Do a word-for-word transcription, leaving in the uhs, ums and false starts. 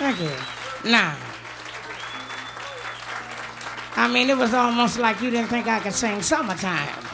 Thank you. Now, I mean, it was almost like you didn't think I could sing Summertime.